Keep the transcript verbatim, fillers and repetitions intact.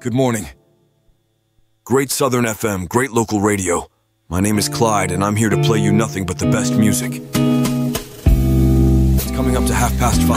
Good morning. Great Southern F M, great local radio. My name is Clyde, and I'm here to play you nothing but the best music. It's coming up to half past five.